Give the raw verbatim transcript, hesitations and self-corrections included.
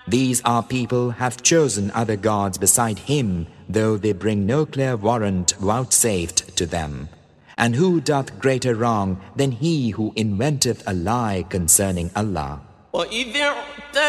These are people have chosen other gods beside him, though they bring no clear warrant vouchsafed to them. And who doth greater wrong than he who inventeth a lie concerning Allah?